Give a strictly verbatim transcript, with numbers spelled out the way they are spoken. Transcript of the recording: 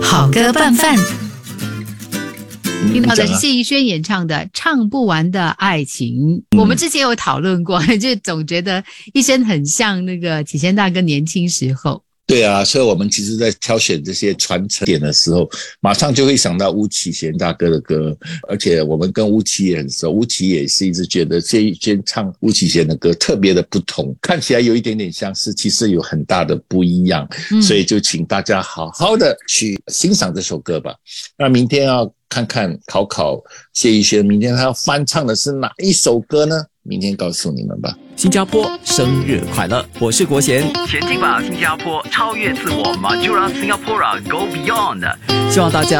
好歌拌饭。 听到的是谢宜轩演唱的《唱不完的爱情》。嗯、我们之前有讨论过，就总觉得一生很像那个启贤大哥年轻时候。 对啊，所以我们其实在挑选这些传承点的时候，马上就会想到巫启贤大哥的歌，而且我们跟巫启也很熟，巫启也是一直觉得谢宜轩唱巫启贤的歌特别的不同，看起来有一点点相似，其实有很大的不一样，嗯、所以就请大家好好的去欣赏这首歌吧。那明天要看看考考谢宜轩，明天他要翻唱的是哪一首歌呢？明天告诉你们吧。 新加坡生日快乐，我是国贤。 前进吧新加坡，超越自我 Majura Singapura Go Beyond。 希望大家